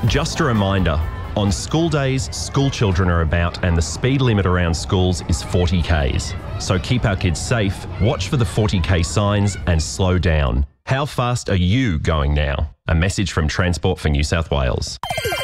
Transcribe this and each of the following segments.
Just a reminder, on school days, school children are about and the speed limit around schools is 40 k's. So keep our kids safe, watch for the 40k signs and slow down. How fast are you going now? A message from Transport for New South Wales.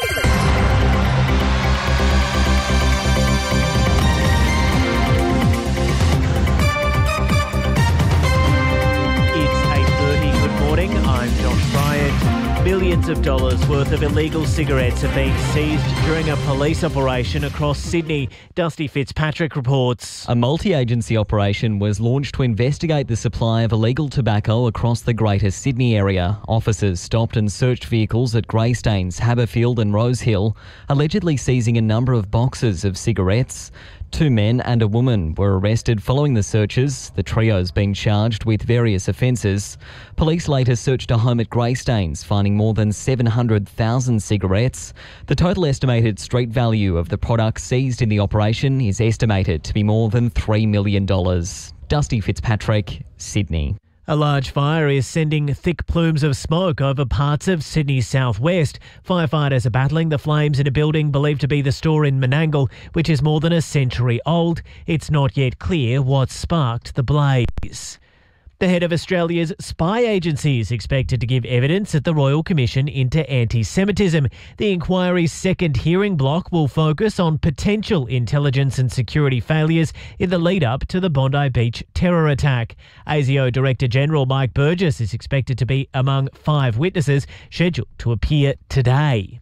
I'm Josh Bryant. Millions of dollars worth of illegal cigarettes have been seized during a police operation across Sydney. Dusty Fitzpatrick reports. A multi-agency operation was launched to investigate the supply of illegal tobacco across the Greater Sydney area. Officers stopped and searched vehicles at Greystanes, Haberfield and Rosehill, allegedly seizing a number of boxes of cigarettes. 2 men and a woman were arrested following the searches, the trio's being charged with various offences. Police later searched a home at Greystanes, finding more than 700,000 cigarettes. The total estimated street value of the products seized in the operation is estimated to be more than $3 million. Dusty Fitzpatrick, Sydney. A large fire is sending thick plumes of smoke over parts of Sydney's southwest. Firefighters are battling the flames in a building believed to be the store in Menangle, which is more than a century old. It's not yet clear what sparked the blaze. The head of Australia's spy agency is expected to give evidence at the Royal Commission into anti-Semitism. The inquiry's second hearing block will focus on potential intelligence and security failures in the lead-up to the Bondi Beach terror attack. ASIO Director General Mike Burgess is expected to be among 5 witnesses scheduled to appear today.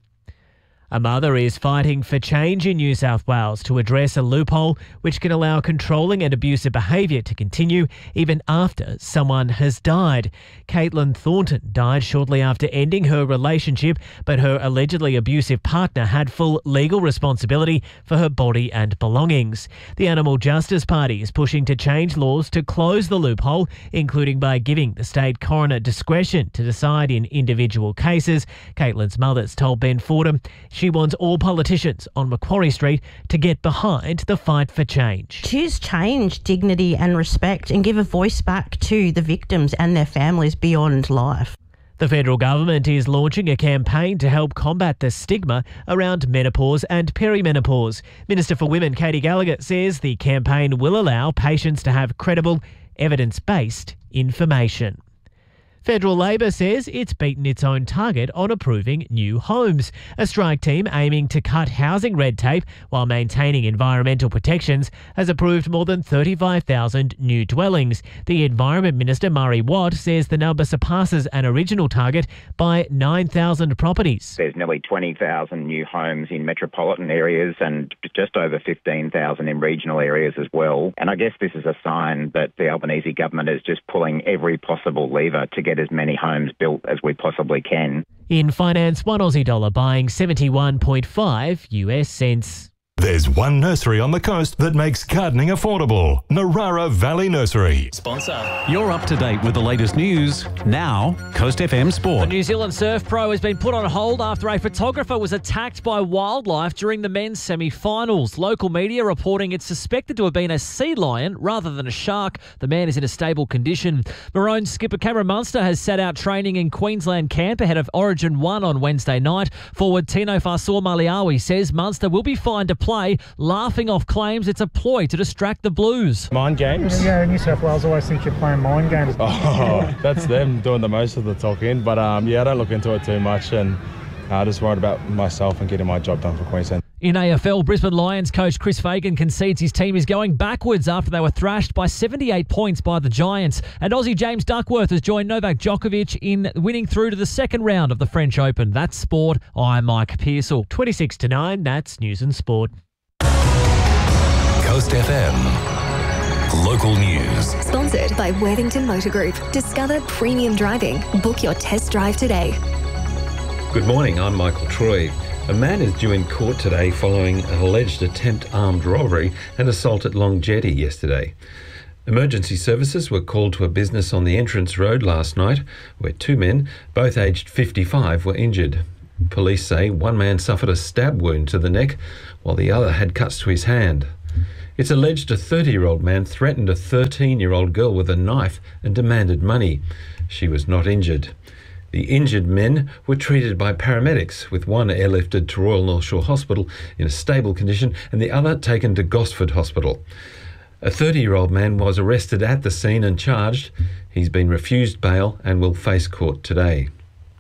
A mother is fighting for change in New South Wales to address a loophole which can allow controlling and abusive behaviour to continue even after someone has died. Caitlin Thornton died shortly after ending her relationship, but her allegedly abusive partner had full legal responsibility for her body and belongings. The Animal Justice Party is pushing to change laws to close the loophole, including by giving the state coroner discretion to decide in individual cases. Caitlin's mother's told Ben Fordham she wants all politicians on Macquarie Street to get behind the fight for change. Choose change, dignity and respect and give a voice back to the victims and their families beyond life. The federal government is launching a campaign to help combat the stigma around menopause and perimenopause. Minister for Women Katie Gallagher says the campaign will allow patients to have credible, evidence-based information. Federal Labor says it's beaten its own target on approving new homes. A strike team aiming to cut housing red tape while maintaining environmental protections has approved more than 35,000 new dwellings. The Environment Minister, Murray Watt, says the number surpasses an original target by 9,000 properties. There's nearly 20,000 new homes in metropolitan areas and just over 15,000 in regional areas as well. And I guess this is a sign that the Albanese government is just pulling every possible lever to get as many homes built as we possibly can. In finance, one Aussie dollar buying 71.5 US cents. There's one nursery on the coast that makes gardening affordable. Narara Valley Nursery. Sponsor. You're up to date with the latest news. Now, Coast FM Sport. The New Zealand Surf Pro has been put on hold after a photographer was attacked by wildlife during the men's semi-finals. Local media reporting it's suspected to have been a sea lion rather than a shark. The man is in a stable condition. Maroon skipper Cameron Munster has set out training in Queensland camp ahead of Origin 1 on Wednesday night. Forward Tino Fa'asuamaleaui says Munster will be fine to play, laughing off claims it's a ploy to distract the Blues. Mind games? Yeah, New South Wales always think you're playing mind games. Oh, that's them doing the most of the talking. But I don't look into it too much and just worried about myself and getting my job done for Queensland. In AFL, Brisbane Lions coach Chris Fagan concedes his team is going backwards after they were thrashed by 78 points by the Giants. And Aussie James Duckworth has joined Novak Djokovic in winning through to the second round of the French Open. That's sport. I'm Mike Pearsall. 26-9, that's News and Sport. Coast FM. Local news. Sponsored by Worthington Motor Group. Discover premium driving. Book your test drive today. Good morning, I'm Michael Troy. A man is due in court today following an alleged attempt armed robbery and assault at Long Jetty yesterday. Emergency services were called to a business on the entrance road last night where 2 men, both aged 55, were injured. Police say one man suffered a stab wound to the neck while the other had cuts to his hand. It's alleged a 30-year-old man threatened a 13-year-old girl with a knife and demanded money. She was not injured. The injured men were treated by paramedics, with one airlifted to Royal North Shore Hospital in a stable condition and the other taken to Gosford Hospital. A 30-year-old man was arrested at the scene and charged. He's been refused bail and will face court today.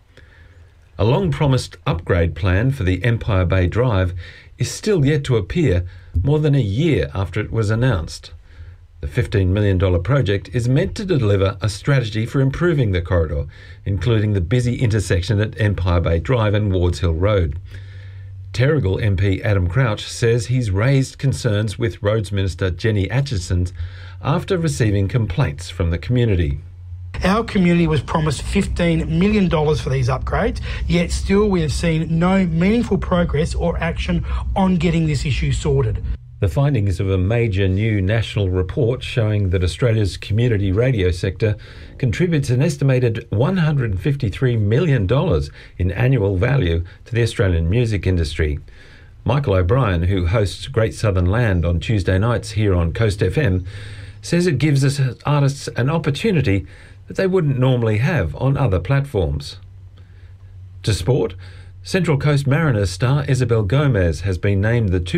A long-promised upgrade plan for the Empire Bay Drive is still yet to appear more than a year after it was announced. The $15 million project is meant to deliver a strategy for improving the corridor, including the busy intersection at Empire Bay Drive and Wards Hill Road. Terrigal MP Adam Crouch says he's raised concerns with Roads Minister Jenny Atchison after receiving complaints from the community. Our community was promised $15 million for these upgrades, yet still we have seen no meaningful progress or action on getting this issue sorted. The findings of a major new national report showing that Australia's community radio sector contributes an estimated $153 million in annual value to the Australian music industry. Michael O'Brien, who hosts Great Southern Land on Tuesday nights here on Coast FM, says it gives us artists an opportunity that they wouldn't normally have on other platforms. To sport, Central Coast Mariners star Isabel Gomez has been named the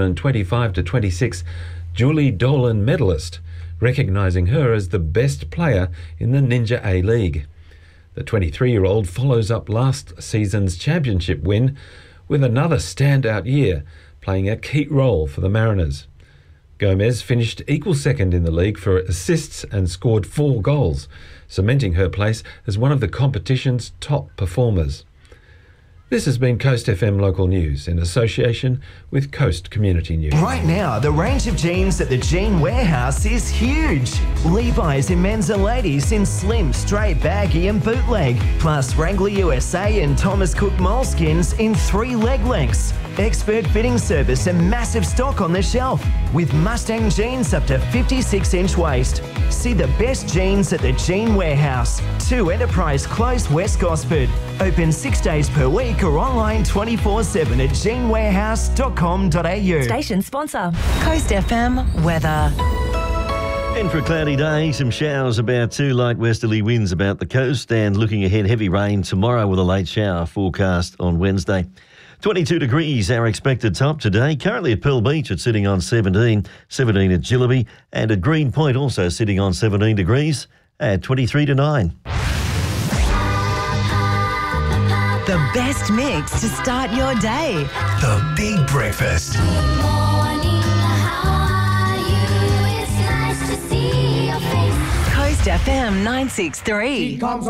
2025-26 Julie Dolan medalist, recognising her as the best player in the Ninja A-League. The 23-year-old follows up last season's championship win with another standout year, playing a key role for the Mariners. Gomez finished equal second in the league for assists and scored 4 goals, cementing her place as one of the competition's top performers. This has been Coast FM Local News in association with Coast Community News. Right now, the range of jeans at the Jean Warehouse is huge. Levi's in men's and ladies in slim, straight, baggy and bootleg. Plus Wrangler USA and Thomas Cook moleskins in 3 leg lengths. Expert fitting service and massive stock on the shelf. With Mustang jeans up to 56-inch waist. See the best jeans at the Jean Warehouse. 2 Enterprise Close, West Gosford. Open 6 days per week or online 24/7 at jeanwarehouse.com.au. Station sponsor, Coast FM weather. And for a cloudy day, some showers about 2 light westerly winds about the coast, and looking ahead, heavy rain tomorrow with a late shower forecast on Wednesday. 22 degrees our expected top today. Currently at Pearl Beach, it's sitting on 17 at Gillaby, and at Green Point also sitting on 17 degrees at 23 to 9. The best mix to start your day. The Big Breakfast. Coast FM 963.